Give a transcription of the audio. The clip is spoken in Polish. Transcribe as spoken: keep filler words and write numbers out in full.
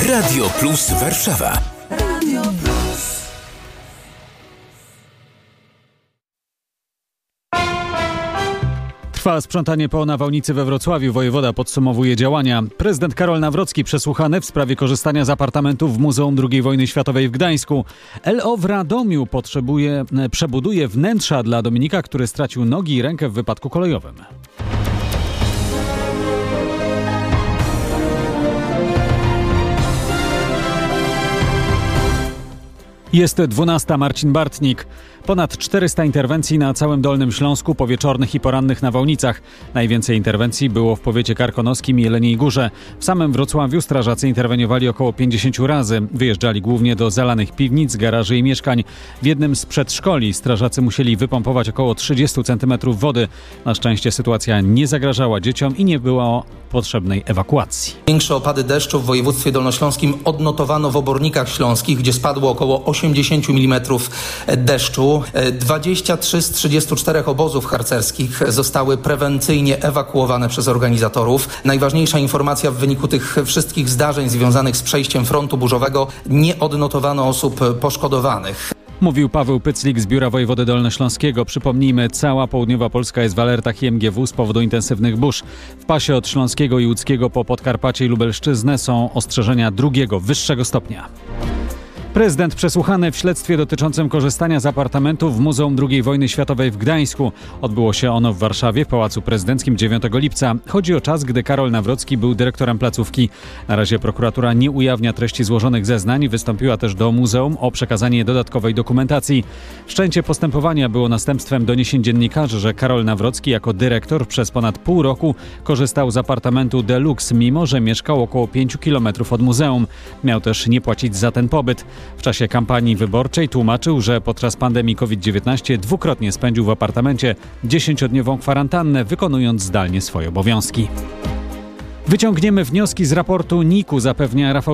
Radio Plus Warszawa. Radio Plus. Trwa sprzątanie po nawałnicy we Wrocławiu. Wojewoda podsumowuje działania. Prezydent Karol Nawrocki przesłuchany w sprawie korzystania z apartamentów w Muzeum drugiej Wojny Światowej w Gdańsku. L O w Radomiu potrzebuje, przebuduje wnętrza dla Dominika, który stracił nogi i rękę w wypadku kolejowym. Jest dwunasta. Marcin Bartnik. Ponad czterysta interwencji na całym Dolnym Śląsku po wieczornych i porannych nawałnicach. Najwięcej interwencji było w powiecie karkonoskim i Jeleniej Górze. W samym Wrocławiu strażacy interweniowali około pięćdziesiąt razy. Wyjeżdżali głównie do zalanych piwnic, garaży i mieszkań. W jednym z przedszkoli strażacy musieli wypompować około trzydzieści centymetrów wody. Na szczęście sytuacja nie zagrażała dzieciom i nie było potrzebnej ewakuacji. Większe opady deszczu w województwie dolnośląskim odnotowano w Obornikach Śląskich, gdzie spadło około osiemdziesiąt milimetrów deszczu. dwadzieścia trzy z trzydziestu czterech obozów harcerskich zostały prewencyjnie ewakuowane przez organizatorów. Najważniejsza informacja: w wyniku tych wszystkich zdarzeń związanych z przejściem frontu burzowego nie odnotowano osób poszkodowanych. Mówił Paweł Pyclik z Biura Wojewody Dolnośląskiego. Przypomnijmy, cała południowa Polska jest w alertach I M G W z powodu intensywnych burz. W pasie od Śląskiego i Łódzkiego po Podkarpacie i Lubelszczyznę są ostrzeżenia drugiego, wyższego stopnia. Prezydent przesłuchany w śledztwie dotyczącym korzystania z apartamentów w Muzeum drugiej Wojny Światowej w Gdańsku. Odbyło się ono w Warszawie w Pałacu Prezydenckim dziewiątego lipca. Chodzi o czas, gdy Karol Nawrocki był dyrektorem placówki. Na razie prokuratura nie ujawnia treści złożonych zeznań. Wystąpiła też do muzeum o przekazanie dodatkowej dokumentacji. Wszczęcie postępowania było następstwem doniesień dziennikarzy, że Karol Nawrocki jako dyrektor przez ponad pół roku korzystał z apartamentu Deluxe, mimo że mieszkał około pięciu kilometrów od muzeum. Miał też nie płacić za ten pobyt. W czasie kampanii wyborczej tłumaczył, że podczas pandemii COVID dziewiętnaście dwukrotnie spędził w apartamencie dziesięciodniową kwarantannę, wykonując zdalnie swoje obowiązki. Wyciągniemy wnioski z raportu N I K U, zapewnia Rafał